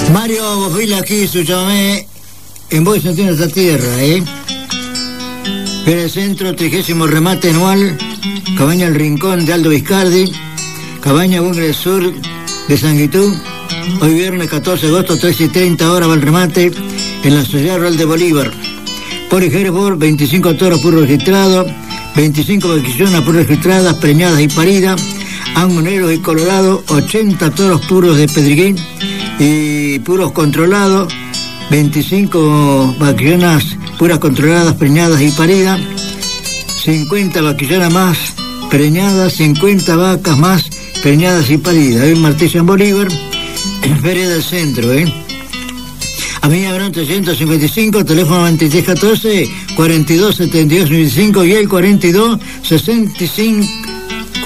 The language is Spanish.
Mario Bofila aquí, su chamamé, en Voy Sentiendo esta tierra, Feria del Centro, 30º remate anual, Cabaña El Rincón de Aldo Viscardi, Cabaña Bungre Sur de Sanguitú. Hoy viernes 14 de agosto, 13:30 horas va el remate en la Sociedad Rural de Bolívar. Por Hereford, 25 toros puros registrados, 25 vaquillonas puras registradas, preñadas y paridas, angoneros y colorados, 80 toros puros de Pedriguín y puros controlados, 25 vaquillonas puras controladas, preñadas y paridas, 50 vaquillonas más preñadas, 50 vacas más preñadas y paridas. Hoy Martilla en Bolívar, Feria del Centro, Avenida Verón 355, teléfono 2314 42 72 95 y el 42 65